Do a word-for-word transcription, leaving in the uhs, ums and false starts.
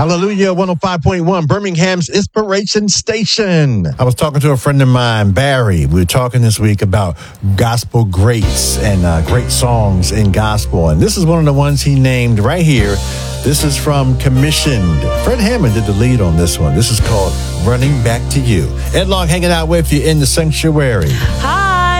Hallelujah, one oh five point one, Birmingham's Inspiration Station. I was talking to a friend of mine, Barry. We were talking this week about gospel greats and uh, great songs in gospel. And this is one of the ones he named right here. This is from Commissioned. Fred Hammond did the lead on this one. This is called Running Back to You. Ed Long hanging out with you in the sanctuary. Hi.